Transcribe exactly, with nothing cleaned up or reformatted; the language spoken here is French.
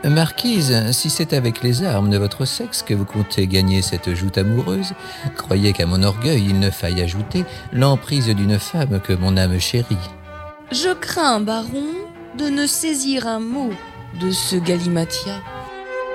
Marquise, si c'est avec les armes de votre sexe que vous comptez gagner cette joute amoureuse, croyez qu'à mon orgueil il ne faille ajouter l'emprise d'une femme que mon âme chérit. Je crains, baron, de ne saisir un mot de ce galimatia.